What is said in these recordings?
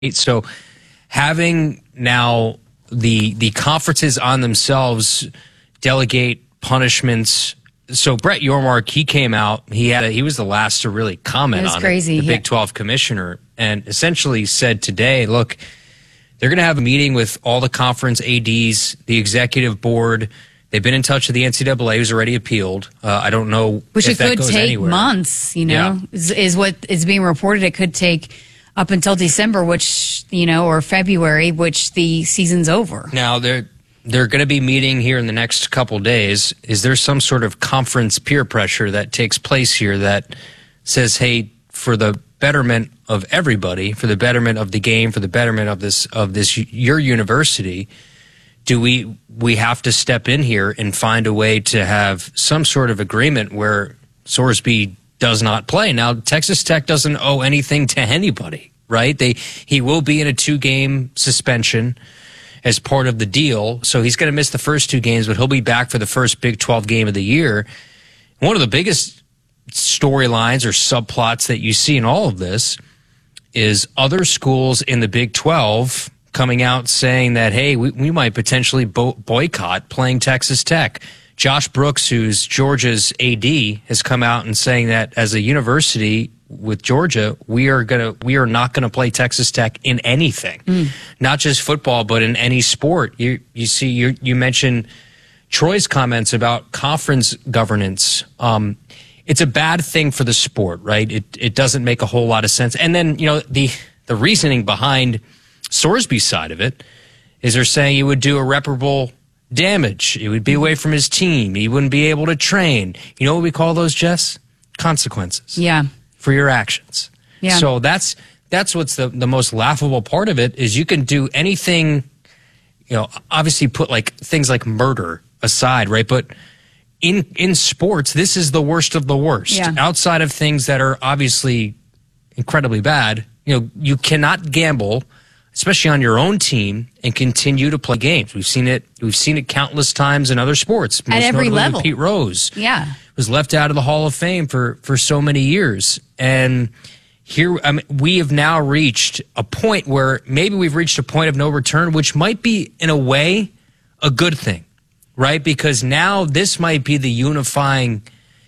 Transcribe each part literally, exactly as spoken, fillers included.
So having now the the conferences on themselves delegate punishments. So Brett Yormark, he came out. He had a, he was the last to really comment on crazy. it. The Yeah. Big twelve commissioner, and essentially said today, look, they're going to have a meeting with all the conference A Ds, the executive board. They've been in touch with the N C double A, who's already appealed. Uh, I don't know Which if it that could goes take anywhere. months, you know, Yeah. is, is what is being reported. It could take up until December, which, you know, or February, which the season's over. Now, they're, they're going to be meeting here in the next couple days. Is there some sort of conference peer pressure that takes place here that says, hey, for the betterment of everybody, for the betterment of the game, for the betterment of this of this your university, do we we have to step in here and find a way to have some sort of agreement where Sorsby does not play? Now, Texas Tech doesn't owe anything to anybody, right? They he will be in a two-game suspension as part of the deal, so he's going to miss the first two games, but he'll be back for the first Big twelve game of the year. One of the biggest storylines or subplots that you see in all of this is other schools in the Big twelve coming out saying that, hey, we, we might potentially bo- boycott playing Texas Tech. Josh Brooks, who's Georgia's A D, has come out and saying that as a university with Georgia, we are gonna we are not gonna play Texas Tech in anything, mm. not just football, but in any sport. You you see, you you mentioned Troy's comments about conference governance. Um, it's a bad thing for the sport, right? It it doesn't make a whole lot of sense. And then, you know, the the reasoning behind Sorsby's side of it is they're saying he would do irreparable damage. He would be away from his team. He wouldn't be able to train. You know what we call those, Jess? Consequences. Yeah. For your actions. Yeah. So that's that's what's the, the most laughable part of it is you can do anything, you know, obviously put like things like murder aside, right? But in in sports, this is the worst of the worst. Yeah. Outside of things that are obviously incredibly bad, you know, you cannot gamble, especially on your own team, and continue to play games. We've seen it. We've seen it countless times in other sports. Most At every notably level. with Pete Rose, Yeah. was left out of the Hall of Fame for for so many years, and here I mean, we have now reached a point where maybe we've reached a point of no return, which might be in a way a good thing, right? Because now this might be the unifying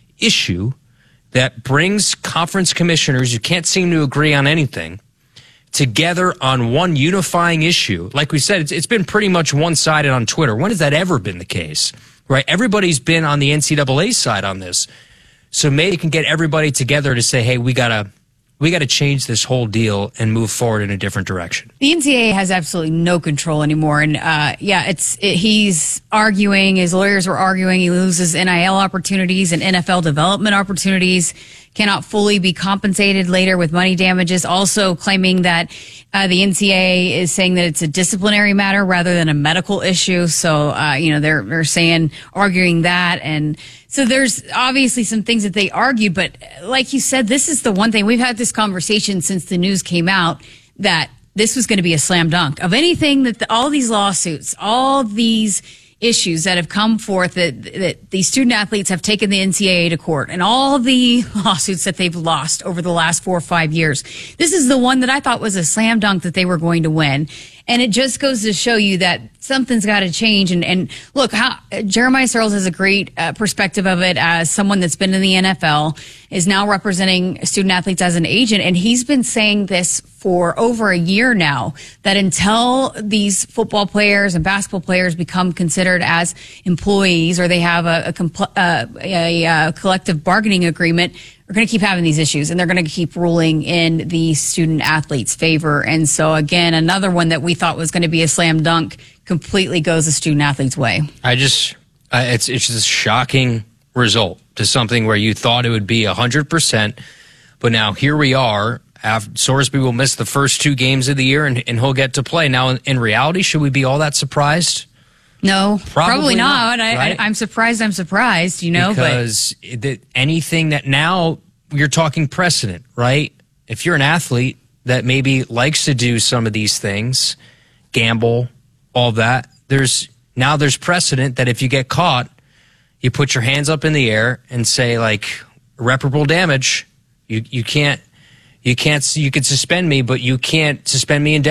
issue that brings conference commissioners who can't seem to agree on anything together on one unifying issue. Like we said, it's, it's been pretty much one-sided on Twitter. When has that ever been the case? Right? Everybody's been on the N C double A side on this. So maybe you can get everybody together to say, hey, we gotta we gotta change this whole deal and move forward in a different direction. The N C double A has absolutely no control anymore. And uh, yeah, it's it, he's arguing, his lawyers were arguing, he loses N I L opportunities and N F L development opportunities, cannot fully be compensated later with money damages, also claiming that uh, the N C double A is saying that it's a disciplinary matter rather than a medical issue. So, uh, you know, they're, they're saying, arguing that. And so there's obviously some things that they argued. But like you said, this is the one thing. We've had this conversation since the news came out that this was going to be a slam dunk of anything that the, all these lawsuits, all these issues that have come forth that, that these student athletes have taken the N C double A to court and all the lawsuits that they've lost over the last four or five years. This is the one that I thought was a slam dunk that they were going to win. And it just goes to show you that something's got to change. And, and look, how, Jeremiah Searles has a great uh, perspective of it as someone that's been in the N F L, is now representing student athletes as an agent. And he's been saying this for over a year now, that until these football players and basketball players become considered as employees or they have a, a, compl- uh, a, a collective bargaining agreement, we're going to keep having these issues, and they're going to keep ruling in the student athletes' favor. And so, again, another one that we thought was going to be a slam dunk completely goes the student athletes' way. I just, uh, it's it's just a shocking result to something where you thought it would be one hundred percent, but now here we are. After, Sorsby will miss the first two games of the year, and, and he'll get to play. Now, in, in reality, should we be all that surprised? No, probably, probably not. not I, right? I, I'm surprised. I'm surprised. You know, because but. the, anything that now you're talking precedent, right? If you're an athlete that maybe likes to do some of these things, gamble, all that, there's now there's precedent that if you get caught, you put your hands up in the air and say like irreparable damage. You you can't You can't. You could suspend me, but you can't suspend me indefinitely.